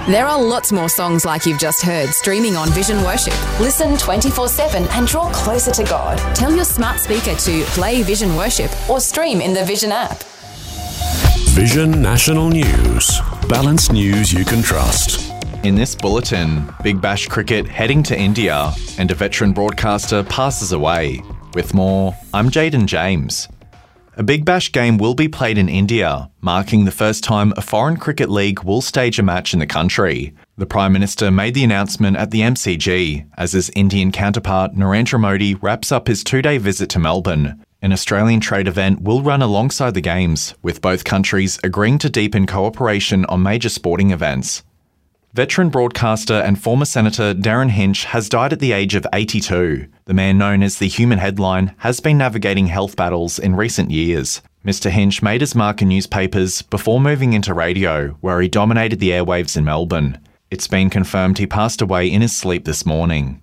There are lots more songs like you've just heard streaming on Vision Worship. Listen 24/7 and draw closer to God. Tell your smart speaker to play Vision Worship or stream in the Vision app. Vision National News. Balanced news you can trust. In this bulletin, Big Bash cricket heading to India and a veteran broadcaster passes away. With more, I'm Jaden James. A Big Bash game will be played in India, marking the first time a foreign cricket league will stage a match in the country. The Prime Minister made the announcement at the MCG as his Indian counterpart Narendra Modi wraps up his 2-day visit to Melbourne. An Australian trade event will run alongside the games, with both countries agreeing to deepen cooperation on major sporting events. Veteran broadcaster and former Senator Darren Hinch has died at the age of 82. The man known as the Human Headline has been navigating health battles in recent years. Mr. Hinch made his mark in newspapers before moving into radio, where he dominated the airwaves in Melbourne. It's been confirmed he passed away in his sleep this morning.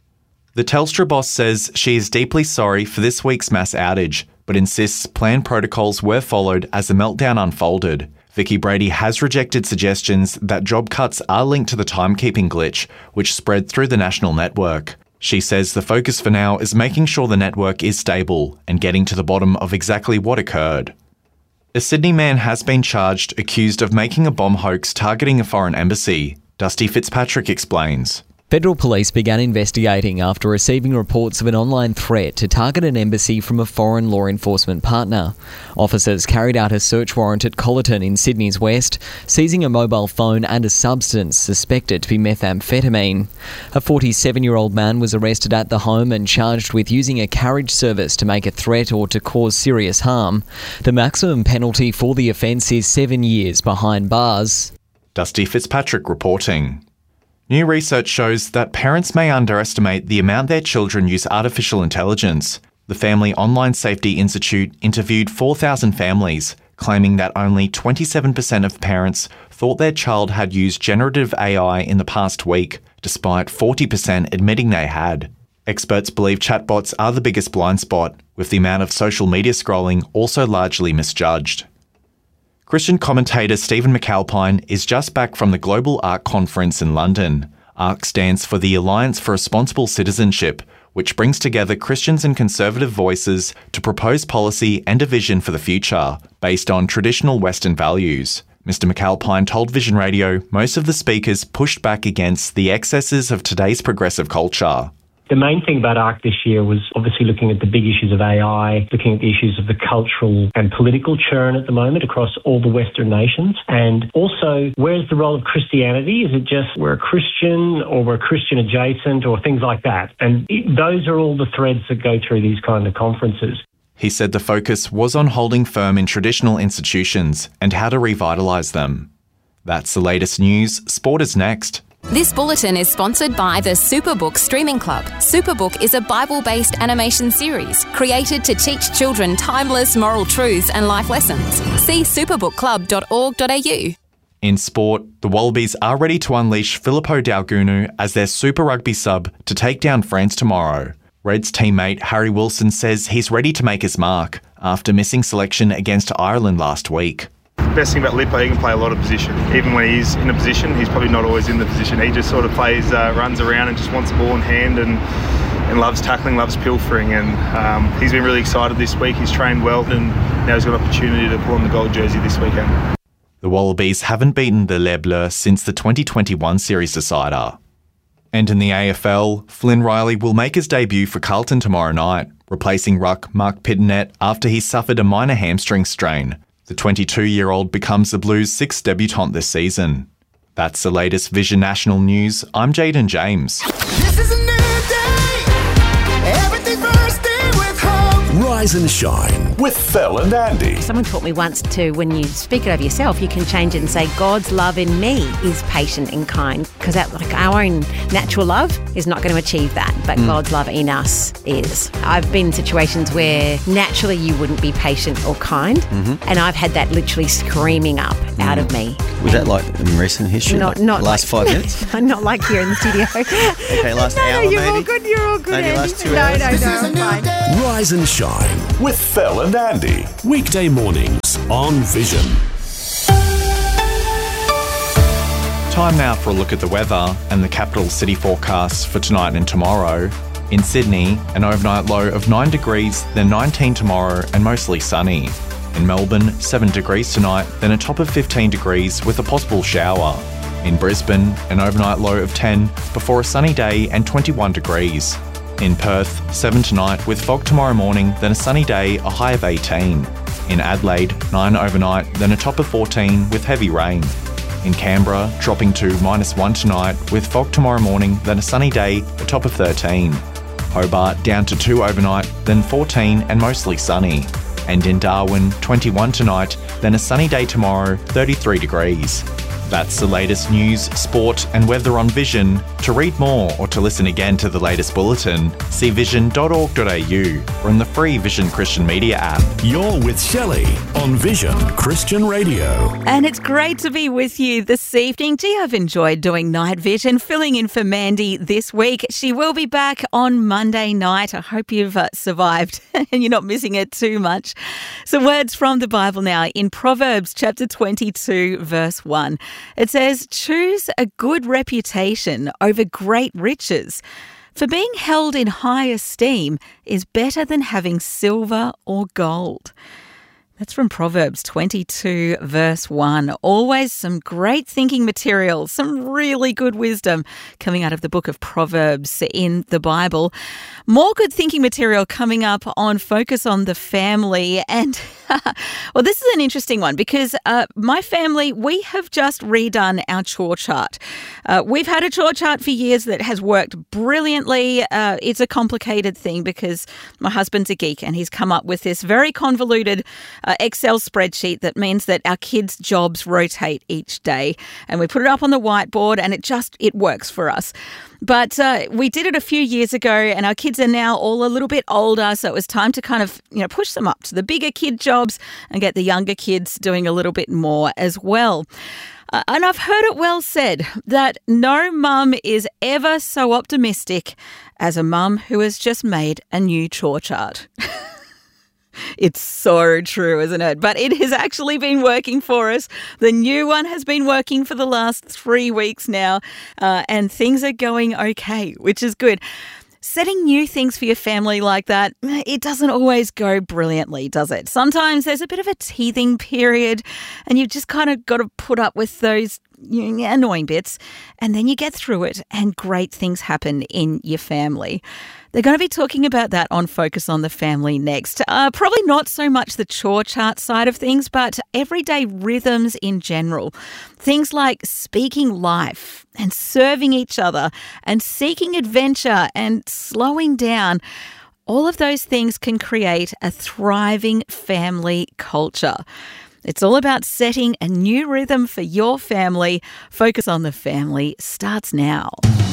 The Telstra boss says she is deeply sorry for this week's mass outage, but insists planned protocols were followed as the meltdown unfolded. Vicky Brady has rejected suggestions that job cuts are linked to the timekeeping glitch, which spread through the national network. She says the focus for now is making sure the network is stable and getting to the bottom of exactly what occurred. A Sydney man has been charged accused of making a bomb hoax targeting a foreign embassy. Dusty Fitzpatrick explains. Federal police began investigating after receiving reports of an online threat to target an embassy from a foreign law enforcement partner. Officers carried out a search warrant at Collerton in Sydney's west, seizing a mobile phone and a substance suspected to be methamphetamine. A 47-year-old man was arrested at the home and charged with using a carriage service to make a threat or to cause serious harm. The maximum penalty for the offence is 7 years behind bars. Dusty Fitzpatrick reporting. New research shows that parents may underestimate the amount their children use artificial intelligence. The Family Online Safety Institute interviewed 4,000 families, claiming that only 27% of parents thought their child had used generative AI in the past week, despite 40% admitting they had. Experts believe chatbots are the biggest blind spot, with the amount of social media scrolling also largely misjudged. Christian commentator Stephen McAlpine is just back from the Global ARC conference in London. ARC stands for the Alliance for Responsible Citizenship, which brings together Christians and conservative voices to propose policy and a vision for the future, based on traditional Western values. Mr. McAlpine told Vision Radio most of the speakers pushed back against the excesses of today's progressive culture. The main thing about ARC this year was obviously looking at the big issues of AI, looking at the issues of the cultural and political churn at the moment across all the Western nations, and also where's the role of Christianity? Is it just we're a Christian or we're Christian adjacent or things like that? And those are all the threads that go through these kind of conferences. He said the focus was on holding firm in traditional institutions and how to revitalise them. That's the latest news. Sport is next. This bulletin is sponsored by the Superbook Streaming Club. Superbook is a Bible-based animation series created to teach children timeless moral truths and life lessons. See superbookclub.org.au. In sport, the Wallabies are ready to unleash Filippo Daugunu as their Super Rugby sub to take down France tomorrow. Reds teammate Harry Wilson says he's ready to make his mark after missing selection against Ireland last week. Best thing about Lippo, he can play a lot of position. Even when he's in a position, he's probably not always in the position. He just sort of plays, runs around and just wants the ball in hand and loves tackling, loves pilfering. And he's been really excited this week. He's trained well and now he's got an opportunity to pull on the gold jersey this weekend. The Wallabies haven't beaten the Les Bleus since the 2021 series decider. And in the AFL, Flynn Riley will make his debut for Carlton tomorrow night, replacing ruck Mark Pittonet after he suffered a minor hamstring strain. The 22-year-old becomes the Blues' 6th debutant this season. That's the latest Vision National News. I'm Jaden James. This is a new day. Everything bursting with hope. Rise and shine with Phil and Andy. Someone taught me once to, when you speak it over yourself, you can change it and say, God's love in me is patient and kind. Because our own natural love is not going to achieve that, but God's love in us is. I've been in situations where naturally you wouldn't be patient or kind, and I've had that literally screaming up out of me. Was that like in recent history? Not last 5 minutes? Not like here in the studio. Okay, last hour you're maybe? all good, you're all good. Maybe Andy. last 2 hours? No, I'm fine. Rise and shine with Phil and Andy. Weekday mornings on Vision. Time now for a look at the weather and the capital city forecast for tonight and tomorrow. In Sydney, an overnight low of 9 degrees, then 19 tomorrow and mostly sunny. In Melbourne, 7 degrees tonight, then a top of 15 degrees with a possible shower. In Brisbane, an overnight low of 10 before a sunny day and 21 degrees. In Perth, 7 tonight with fog tomorrow morning, then a sunny day, a high of 18. In Adelaide, 9 overnight, then a top of 14 with heavy rain. In Canberra, dropping to -1 tonight with fog tomorrow morning, then a sunny day, a top of 13. Hobart down to 2 overnight, then 14 and mostly sunny. And in Darwin, 21 tonight, then a sunny day tomorrow, 33 degrees. That's the latest news, sport and weather on Vision. To read more or to listen again to the latest bulletin, see vision.org.au or in the free Vision Christian Media app. You're with Shelley on Vision Christian Radio. And it's great to be with you this evening. Gee, I've enjoyed doing Night Vision, filling in for Mandy this week. She will be back on Monday night. I hope you've survived and you're not missing it too much. Some words from the Bible now in Proverbs chapter 22, verse 1. It says, "Choose a good reputation over great riches, for being held in high esteem is better than having silver or gold." That's from Proverbs 22, verse 1. Always some great thinking material, some really good wisdom coming out of the book of Proverbs in the Bible. More good thinking material coming up on Focus on the Family. And, well, this is an interesting one because my family, we have just redone our chore chart. We've had a chore chart for years that has worked brilliantly. It's a complicated thing because my husband's a geek and he's come up with this very convoluted Excel spreadsheet that means that our kids' jobs rotate each day, and we put it up on the whiteboard and it works for us. But we did it a few years ago and our kids are now all a little bit older, so it was time to kind of, push them up to the bigger kid jobs and get the younger kids doing a little bit more as well. And I've heard it well said that no mum is ever so optimistic as a mum who has just made a new chore chart. It's so true, isn't it? But it has actually been working for us. The new one has been working for the last 3 weeks now, and things are going okay, which is good. Setting new things for your family like that, it doesn't always go brilliantly, does it? Sometimes there's a bit of a teething period and you've just kind of got to put up with those annoying bits, and then you get through it and great things happen in your family. They're going to be talking about that on Focus on the Family next. Probably not so much the chore chart side of things, but everyday rhythms in general. Things like speaking life and serving each other and seeking adventure and slowing down. All of those things can create a thriving family culture. It's all about setting a new rhythm for your family. Focus on the Family starts now.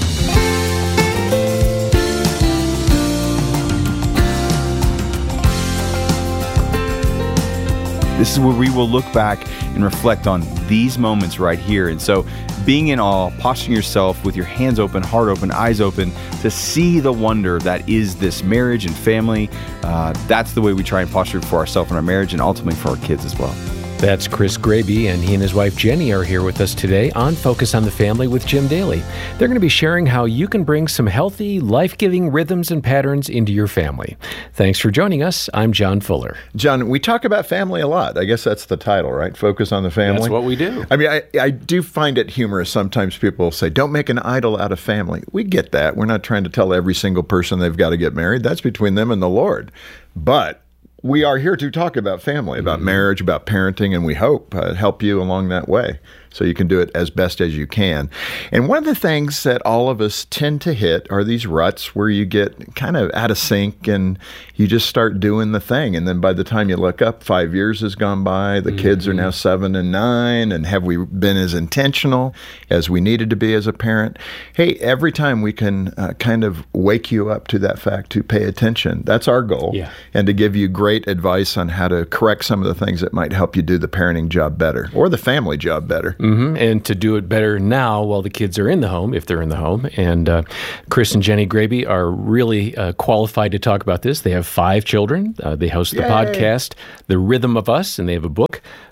This is where we will look back and reflect on these moments right here. And so being in awe, posturing yourself with your hands open, heart open, eyes open to see the wonder that is this marriage and family. That's the way we try and posture for ourselves and our marriage and ultimately for our kids as well. That's Chris Graby, and he and his wife Jenny are here with us today on Focus on the Family with Jim Daly. They're going to be sharing how you can bring some healthy, life-giving rhythms and patterns into your family. Thanks for joining us. I'm John Fuller. John, we talk about family a lot. I guess that's the title, right? Focus on the Family. That's what we do. I mean, I do find it humorous. Sometimes people say, don't make an idol out of family. We get that. We're not trying to tell every single person they've got to get married. That's between them and the Lord. But we are here to talk about family, about marriage, about parenting, and we hope help you along that way so you can do it as best as you can. And one of the things that all of us tend to hit are these ruts where you get kind of out of sync and you just start doing the thing. And then by the time you look up, 5 years has gone by, the kids are now 7 and 9, and have we been as intentional as we needed to be as a parent? Hey, every time we can kind of wake you up to that fact to pay attention. That's our goal. Yeah. And to give you great advice on how to correct some of the things that might help you do the parenting job better or the family job better. And to do it better now while the kids are in the home, if they're in the home. And Chris and Jenny Graby are really qualified to talk about this. They have 5 children. They host the podcast, The Rhythm of Us, and they have a book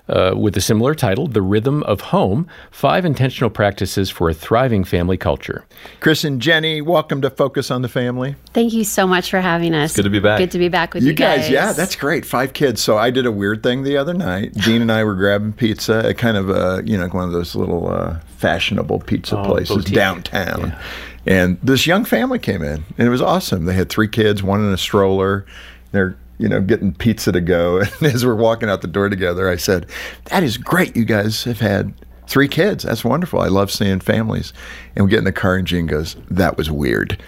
with a similar title, The Rhythm of Home, 5 Intentional Practices for a Thriving Family Culture. Chris and Jenny, welcome to Focus on the Family. Thank you so much for having us. It's good to be back. Good to be back with you guys. Yeah, that's great. 5 kids. So I did a weird thing the other night. Jean and I were grabbing pizza at kind of one of those little fashionable pizza places boutique. downtown. Yeah. And this young family came in, and it was awesome. They had 3 kids, one in a stroller. They're getting pizza to go. And as we're walking out the door together, I said, "That is great. You guys have had 3 kids. That's wonderful. I love seeing families." And we get in the car, and Jean goes, "That was weird."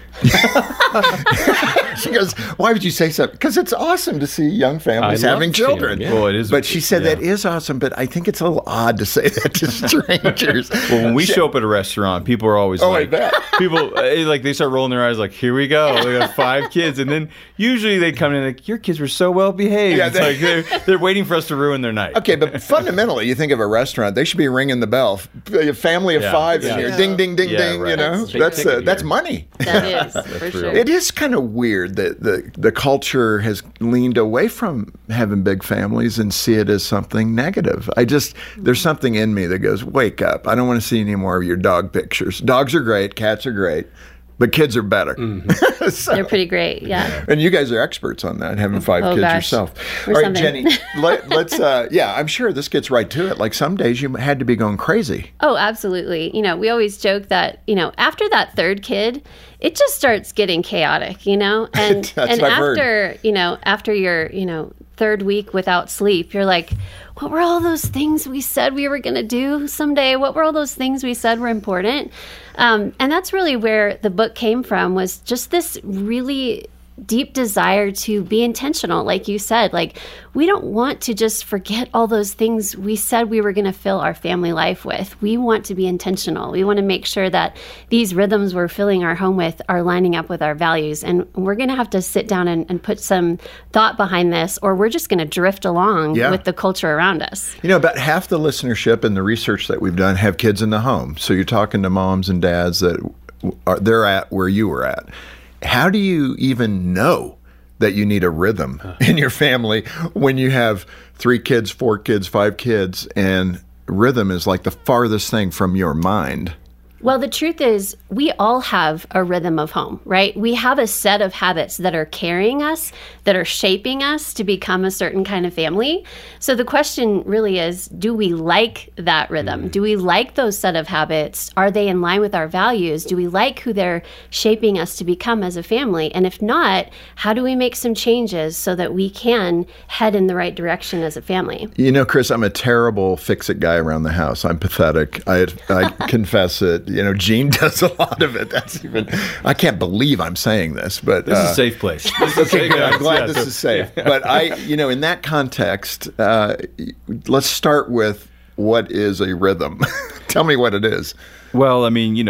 She goes, "Why would you say something?" Because it's awesome to see young families having children. Well, it is. But she said that is awesome, but I think it's a little odd to say that to strangers. Well, when we show up at a restaurant, people are always I bet. people they start rolling their eyes like, "Here we go. We got 5 kids," and then usually they come in like, "Your kids were so well behaved." Yeah, it's like they're waiting for us to ruin their night. Okay, but fundamentally, you think of a restaurant, they should be ringing the bell. A family of 5 in here, ding, ding, ding, ding. right. That's money. That is, for sure. It is kind of weird that the culture has leaned away from having big families and see it as something negative. There's something in me that goes, wake up. I don't want to see any more of your dog pictures. Dogs are great. Cats are great. But kids are better. Mm-hmm. They're pretty great, yeah. And you guys are experts on that, having 5 kids yourself. We're All right, something. Jenny, let's, I'm sure this gets right to it. Like some days you had to be going crazy. Oh, absolutely. We always joke that, after that 3rd kid, it just starts getting chaotic, And That's and what I've heard. after your, 3rd week without sleep, you're like, what were all those things we said we were going to do someday? What were all those things we said were important? And that's really where the book came from, was just this really deep desire to be intentional. Like you said, like we don't want to just forget all those things we said we were going to fill our family life with. We want to be intentional. We want to make sure that these rhythms we're filling our home with are lining up with our values. And we're going to have to sit down and put some thought behind this, or we're just going to drift along with the culture around us. About half the listenership and the research that we've done have kids in the home. So you're talking to moms and dads that they're at where you were at. How do you even know that you need a rhythm in your family when you have 3 kids, 4 kids, 5 kids, and rhythm is like the farthest thing from your mind? Well, the truth is, we all have a rhythm of home, right? We have a set of habits that are carrying us, that are shaping us to become a certain kind of family. So the question really is, do we like that rhythm? Do we like those set of habits? Are they in line with our values? Do we like who they're shaping us to become as a family? And if not, how do we make some changes so that we can head in the right direction as a family? Chris, I'm a terrible fix-it guy around the house. I'm pathetic. I confess it. Jean does a lot of it. I can't believe I'm saying this, but this is a safe place. Okay, good. I'm glad this is safe. But in that context, let's start with what is a rhythm. Tell me what it is. Well,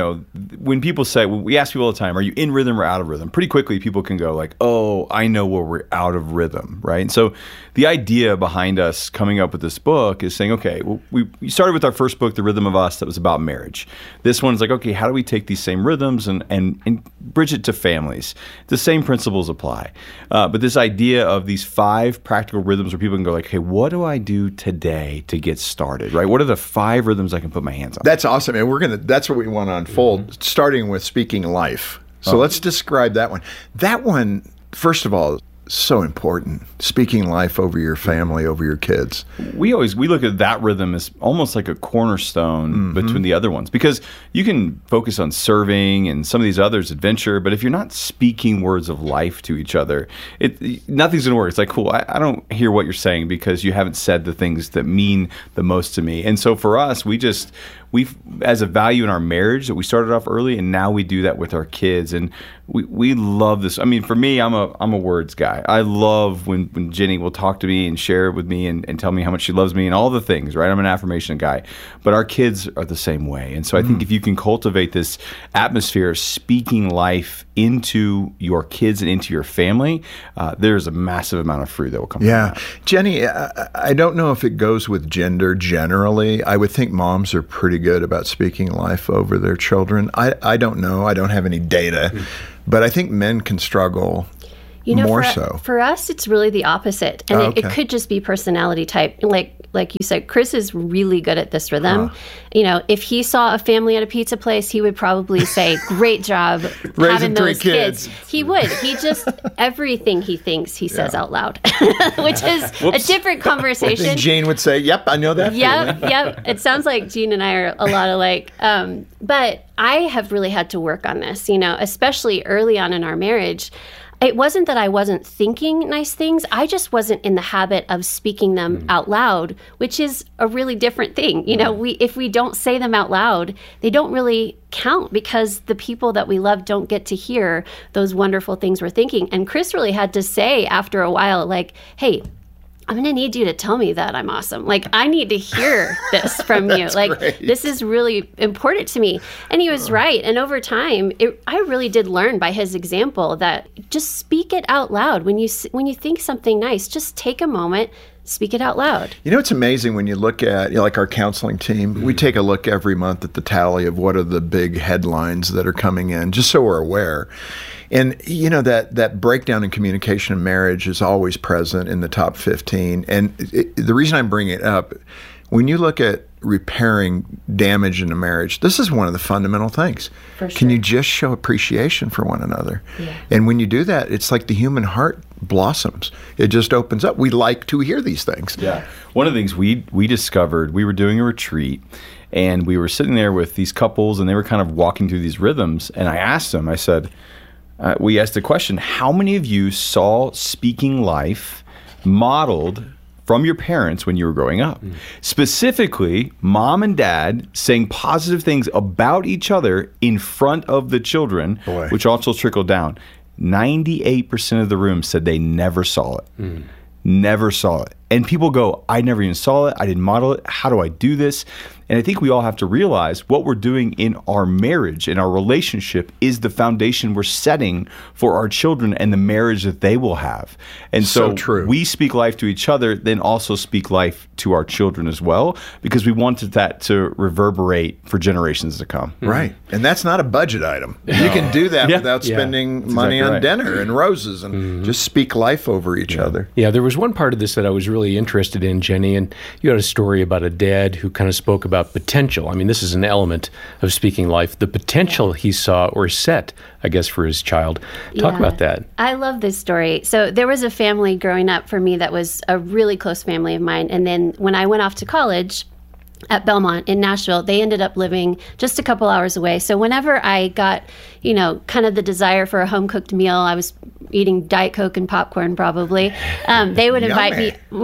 when people say, we ask people all the time, are you in rhythm or out of rhythm? Pretty quickly, people can go like, oh, I know where we're out of rhythm, right? And so the idea behind us coming up with this book is saying, okay, well, we started with our first book, The Rhythm of Us, that was about marriage. This one's like, okay, how do we take these same rhythms and bridge it to families? The same principles apply. But this idea of these 5 practical rhythms where people can go like, hey, what do I do today to get started, right? What are the 5 rhythms I can put my hands on? That's awesome. And that's what we want to unfold, starting with speaking life. So let's describe that one. That one, first of all, so important. Speaking life over your family, over your kids. We look at that rhythm as almost like a cornerstone between the other ones, because you can focus on serving and some of these others, adventure, but if you're not speaking words of life to each other, nothing's going to work. It's like, cool, I don't hear what you're saying because you haven't said the things that mean the most to me. And so for us, we've as a value in our marriage that we started off early, and now we do that with our kids, and we love this. For me, I'm a words guy. I love when Jenny will talk to me and share with me and tell me how much she loves me and all the things, right? I'm an affirmation guy, but our kids are the same way. And so I think if you can cultivate this atmosphere of speaking life into your kids and into your family, there's a massive amount of fruit that will come from that. Jenny, I don't know if it goes with gender generally. I would think moms are pretty good about speaking life over their children. I don't know. I don't have any data. But I think men can struggle More for, so. For us, it's really the opposite. And it Okay. could just be personality type. Like you said, Chris is really good at this rhythm. If he saw a family at a pizza place, he would probably say, great job having three those kids. He would. He just, everything he thinks, he says out loud, which is a different I conversation. think Gene would say, yep, I know that feeling. Yep. It sounds like Gene and I are a lot alike. But I have really had to work on this, especially early on in our marriage. It wasn't that I wasn't thinking nice things. I just wasn't in the habit of speaking them out loud, which is a really different thing. If we don't say them out loud, they don't really count because the people that we love don't get to hear those wonderful things we're thinking. And Chris really had to say after a while, like, hey, I'm going to need you to tell me that I'm awesome. Like, I need to hear this from you. Like, great. this is really important to me. And he was right. And over time, I really did learn by his example that just speak it out loud. When you think something nice, just take a moment, speak it out loud. It's amazing when you look at, like our counseling team, we take a look every month at the tally of what are the big headlines that are coming in, just so we're aware. And, that breakdown in communication in marriage is always present in the top 15. And the reason I'm bringing it up, when you look at repairing damage in a marriage, this is one of the fundamental things. For sure. Can you just show appreciation for one another? Yeah. And when you do that, it's like the human heart blossoms. It just opens up. We like to hear these things. Yeah. One of the things we discovered, we were doing a retreat, and we were sitting there with these couples, and they were kind of walking through these rhythms. And I asked them, I said, we asked the question, how many of you saw speaking life modeled from your parents when you were growing up? Specifically, mom and dad saying positive things about each other in front of the children, which also trickled down. 98% of the room said they never saw it. Never saw it. And people go, I never even saw it. I didn't model it. How do I do this? And I think we all have to realize what we're doing in our marriage, in our relationship, is the foundation we're setting for our children and the marriage that they will have. And so true. We speak life to each other, then also speak life to our children as well, because we wanted that to reverberate for generations to come. Right. And that's not a budget item. You can do that without spending money on dinner and roses and just speak life over each other. Yeah, there was one part of this that I was really interested in, Jenny, and you had a story about a dad who kind of spoke about potential. I mean, this is an element of speaking life, the potential he saw or set, I guess, for his child. Talk about that. I love this story. So there was a family growing up for me that was a really close family of mine. And then when I went off to college at Belmont in Nashville, they ended up living just a couple hours away. So whenever I got, kind of the desire for a home-cooked meal, I was eating Diet Coke and popcorn probably. They would invite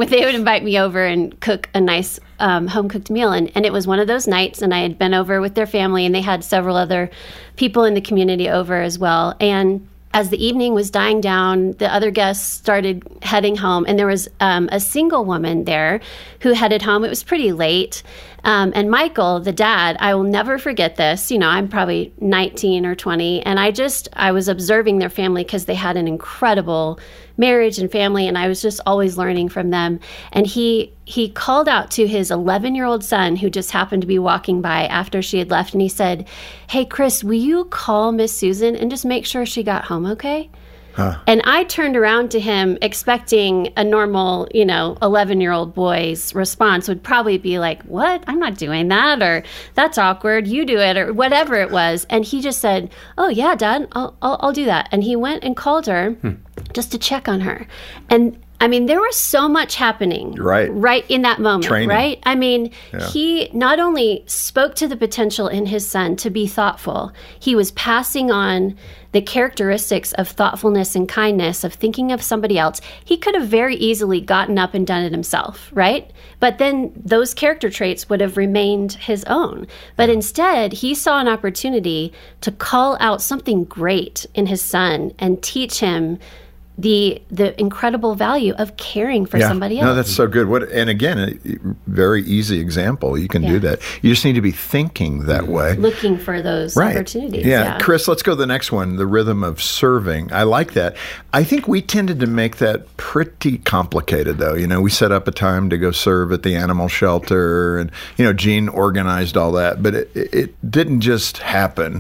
me over and cook a nice home-cooked meal. And it was one of those nights, and I had been over with their family, and they had several other people in the community over as well. And as the evening was dying down, the other guests started heading home, and there was a single woman there who headed home. It was pretty late. And Michael, the dad, I will never forget this. I'm probably 19 or 20, and I was observing their family because they had an incredible marriage and family, and I was just always learning from them. And he called out to his 11-year-old son, who just happened to be walking by after she had left, and he said, "Hey, Chris, will you call Miss Susan and just make sure she got home okay?" And I turned around to him expecting a normal, 11-year-old boy's response would probably be like, "What? I'm not doing that," or "That's awkward. You do it," or whatever it was. And he just said, "Oh yeah, Dad, I'll do that." And he went and called her just to check on her. And I mean, there was so much happening right in that moment, Training. right? I mean, he not only spoke to the potential in his son to be thoughtful, he was passing on the characteristics of thoughtfulness and kindness, of thinking of somebody else. He could have very easily gotten up and done it himself, right? But then those character traits would have remained his own. But instead, he saw an opportunity to call out something great in his son and teach him the incredible value of caring for somebody else. No, that's so good. And again, a very easy example. You can do that. You just need to be thinking that way. Looking for those opportunities. Yeah. Chris, let's go to the next one, the rhythm of serving. I like that. I think we tended to make that pretty complicated, though. We set up a time to go serve at the animal shelter, and, Gene organized all that, but it didn't just happen.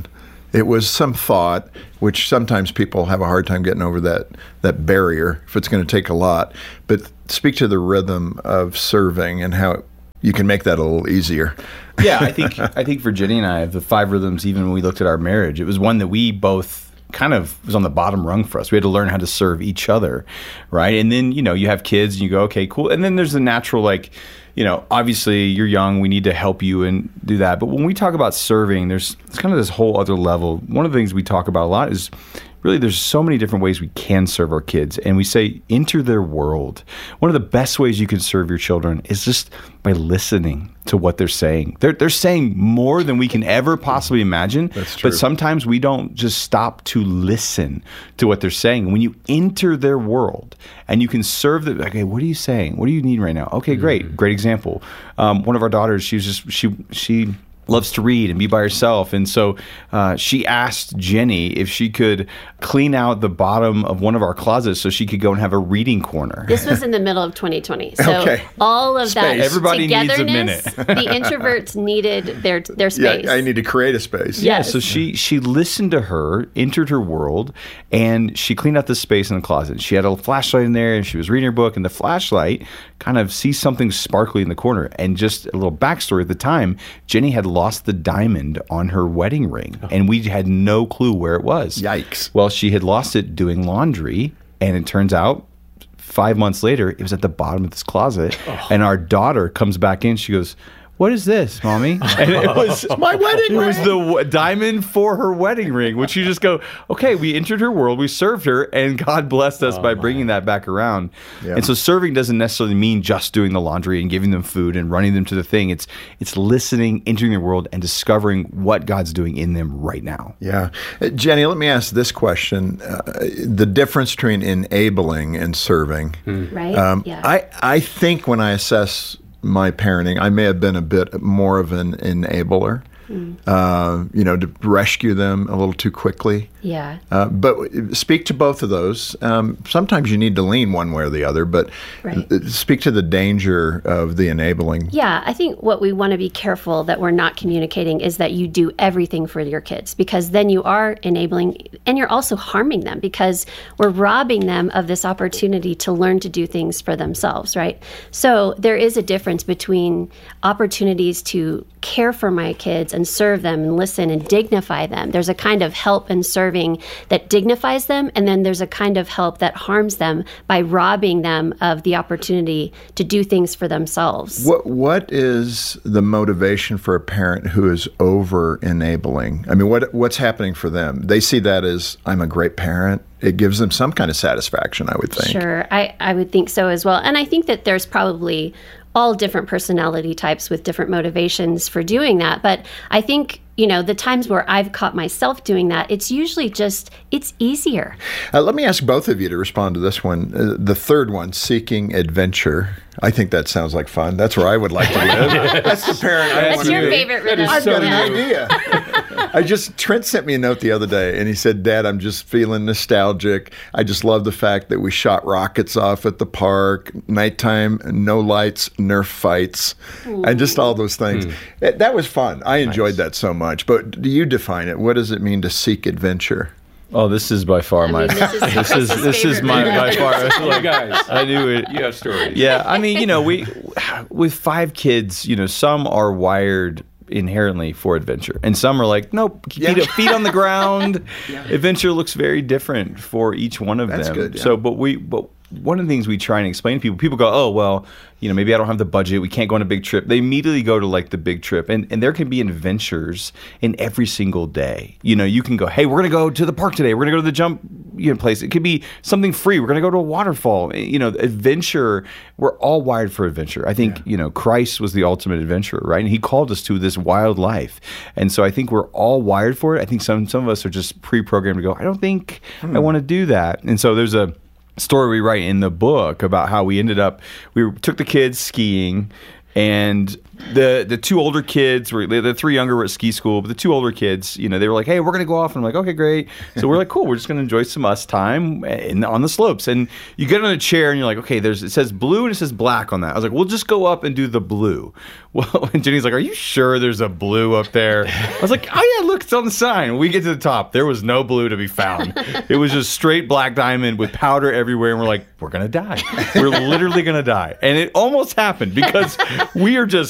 It was some thought, which sometimes people have a hard time getting over that barrier if it's going to take a lot. But speak to the rhythm of serving and how you can make that a little easier. Yeah, I think for Jenny and I, the 5 rhythms, even when we looked at our marriage, it was one that we both kind of was on the bottom rung for us. We had to learn how to serve each other, right? And then, you have kids and you go, okay, cool. And then there's the natural, obviously you're young, we need to help you and do that. But when we talk about serving, it's kind of this whole other level. One of the things we talk about a lot is really there's so many different ways we can serve our kids. And we say, enter their world. One of the best ways you can serve your children is just by listening to what they're saying. They're saying more than we can ever possibly imagine. That's true. But sometimes we don't just stop to listen to what they're saying. When you enter their world and you can serve them, okay, what are you saying? What do you need right now? Okay, great. Great example. One of our daughters, she loves to read and be by herself. And so she asked Jenny if she could clean out the bottom of one of our closets so she could go and have a reading corner. This was in the middle of 2020. So all of that Everybody needs a minute. The introverts needed their space. Yeah, I need to create a space. Yeah, so she listened to her, entered her world, and she cleaned out the space in the closet. She had a flashlight in there, and she was reading her book, and the flashlight kind of sees something sparkly in the corner. And just a little backstory, at the time, Jenny had lost the diamond on her wedding ring, and we had no clue where it was. Yikes. Well, she had lost it doing laundry, and it turns out 5 months later, it was at the bottom of this closet, and our daughter comes back in, she goes, "What is this, Mommy?" And it was my wedding ring. It was the diamond for her wedding ring, which you just go, okay, we entered her world, we served her, and God blessed us by bringing that back around. Yeah. And so serving doesn't necessarily mean just doing the laundry and giving them food and running them to the thing. It's listening, entering their world, and discovering what God's doing in them right now. Yeah. Jenny, let me ask this question. The difference between enabling and serving. Right? I think when I assess my parenting, I may have been a bit more of an enabler, to rescue them a little too quickly. Yeah. But speak to both of those. Sometimes you need to lean one way or the other, but speak to the danger of the enabling. Yeah, I think what we want to be careful that we're not communicating is that you do everything for your kids, because then you are enabling and you're also harming them, because we're robbing them of this opportunity to learn to do things for themselves, right? So there is a difference between opportunities to care for my kids and serve them and listen and dignify them. There's a kind of help and serving that dignifies them, and then there's a kind of help that harms them by robbing them of the opportunity to do things for themselves. What is the motivation for a parent who is over enabling? I mean, what's happening for them? They see that as, I'm a great parent. It gives them some kind of satisfaction, I would think. Sure, I would think so as well. And I think that there's probably all different personality types with different motivations for doing that. But I think, the times where I've caught myself doing that, it's usually just, it's easier. Let me ask both of you to respond to this one. The third one, seeking adventure. I think that sounds like fun. That's where I would like to live. That's the parent I want to be. That's your favorite rhythm. I've got an idea. Trent sent me a note the other day, and he said, "Dad, I'm just feeling nostalgic. I just love the fact that we shot rockets off at the park, nighttime, no lights, Nerf fights, and just all those things." That was fun. I enjoyed that so much. But do you define it? What does it mean to seek adventure? Oh, this is by far my. This is my by far. You guys, I knew it. You have stories. Yeah, I mean, we with 5 kids, some are wired inherently for adventure, and some are like, nope, feet on the ground. Adventure looks very different for each one of them. That's good. Yeah. So, but one of the things we try and explain to people go, oh, well, maybe I don't have the budget. We can't go on a big trip. They immediately go to like the big trip. And there can be adventures in every single day. You can go, hey, we're going to go to the park today. We're going to go to the jump place. It could be something free. We're going to go to a waterfall. Adventure. We're all wired for adventure. I think, Christ was the ultimate adventurer, right? And he called us to this wild life. And so I think we're all wired for it. I think some of us are just pre-programmed to go, I don't think I want to do that. And so there's a story we write in the book about how we took the kids skiing, and the two older kids were, the three younger were at ski school, but the two older kids, they were like, hey, we're going to go off. And I'm like, okay, great. So we're like, cool. We're just going to enjoy some us time on the slopes. And you get on a chair and you're like, okay, it says blue and it says black on that. I was like, we'll just go up and do the blue. Well, and Jenny's like, are you sure there's a blue up there? I was like, oh yeah, look, it's on the sign. When we get to the top, there was no blue to be found. It was just straight black diamond with powder everywhere. And we're like, we're going to die. We're literally going to die. And it almost happened because we are just